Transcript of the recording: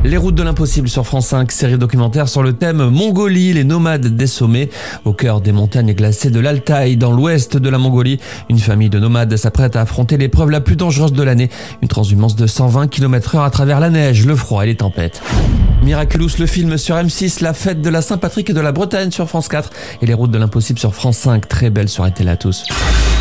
Les routes de l'impossible sur France 5, série documentaire sur le thème Mongolie, les nomades des sommets. Au cœur des montagnes glacées de l'Altaï, dans l'ouest de la Mongolie, une famille de nomades s'apprête à affronter l'épreuve la plus dangereuse de l'année. Une transhumance de 120 km/h à travers la neige, le froid et les tempêtes. Miraculous, le film sur M6, la fête de la Saint-Patrick et de la Bretagne sur France 4 et les routes de l'impossible sur France 5. Très belle soirée télé à tous.